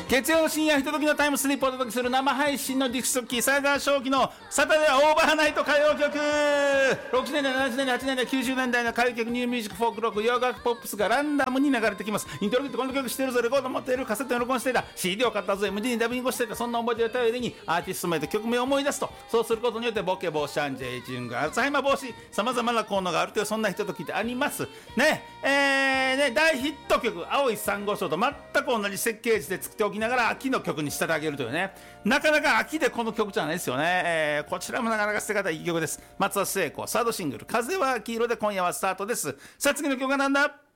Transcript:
月曜深夜ひとときのタイムスリップをお届けする生配信のディスクキサガー正気のサタデーオーバーナイト歌謡曲。60年代70年代80年代90年代の歌謡曲、ニューミュージック、フォークロック、洋楽ポップスがランダムに流れてきます。イントロってこの曲してるぞ、レコード持っている、カセットに録音していた、 CD を買ったぞ、MD にダビングしていた、そんな思い出を頼りにアーティスト名と曲名を思い出すと、そうすることによってボケ防止、アンチエイジング、アルツハイマー防止、さまざまな効能があるという、そんなひとときってありますね。大ヒット曲青い珊瑚礁と全く同じ設計図で作っておきながら秋の曲に仕立て上げるというね、なかなか秋でこの曲じゃないですよね。こちらもなかなか捨て方いい曲です。松田聖子サードシングル風は黄色で今夜はスタートです。さあ次の曲はなんだ。